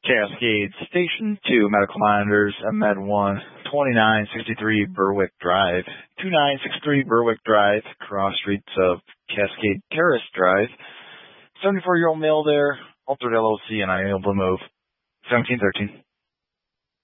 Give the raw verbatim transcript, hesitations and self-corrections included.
Cascade Station two, medical monitors, Med one, twenty-nine sixty-three Berwick Drive, twenty-nine sixty-three Berwick Drive, cross streets of Cascade Terrace Drive. seventy-four-year-old male there, altered L O C, and unable to move. seventeen thirteen.